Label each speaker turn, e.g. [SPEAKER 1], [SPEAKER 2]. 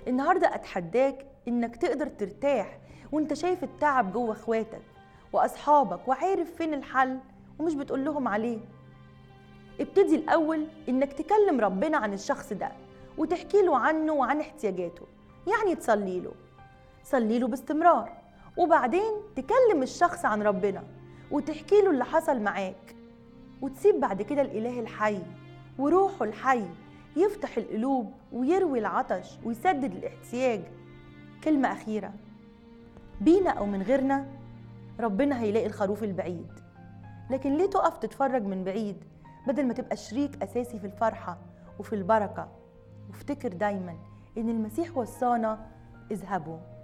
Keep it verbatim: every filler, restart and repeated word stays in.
[SPEAKER 1] النهاردة أتحداك إنك تقدر ترتاح وإنت شايف التعب جوه إخواتك وأصحابك وعارف فين الحل ومش بتقول لهم عليه. ابتدي الأول إنك تكلم ربنا عن الشخص ده وتحكي له عنه وعن احتياجاته، يعني تصلي له صلي له باستمرار، وبعدين تكلم الشخص عن ربنا وتحكي له اللي حصل معاك، وتسيب بعد كده الإله الحي وروحه الحي يفتح القلوب ويروي العطش ويسدد الاحتياج. كلمة أخيرة، بينا أو من غيرنا ربنا هيلاقي الخروف البعيد، لكن ليه تقف تتفرج من بعيد بدل ما تبقى شريك أساسي في الفرحة وفي البركة؟ وافتكر دايما إن المسيح وصانا اذهبوا